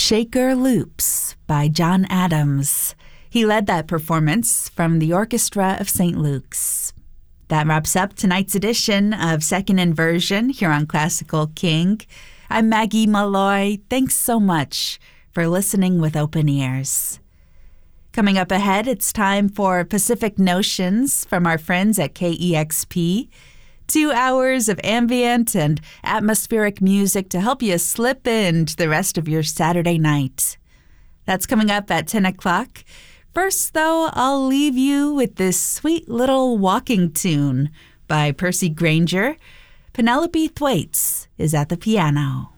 Shaker Loops by John Adams. He led that performance from the Orchestra of St. Luke's. That wraps up tonight's edition of Second Inversion here on Classical King. I'm Maggie Malloy. Thanks so much for listening with open ears. Coming up ahead, it's time for Pacific Notions from our friends at KEXP. 2 hours of ambient and atmospheric music to help you slip into the rest of your Saturday night. That's coming up at 10 o'clock. First, though, I'll leave you with this sweet little walking tune by Percy Grainger. Penelope Thwaites is at the piano.